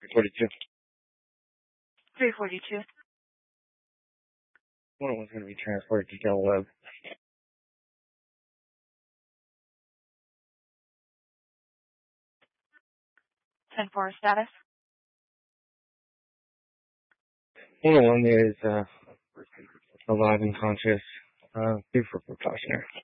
42. 342. One of one's going to be transported to Del Webb. 10-4 status. One of one is alive and conscious. Due for precautionary.